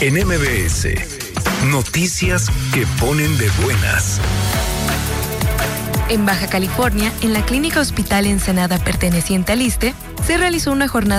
En MBS, noticias que ponen de buenas. En Baja California, en la Clínica Hospital Ensenada perteneciente al ISSSTE, se realizó una jornada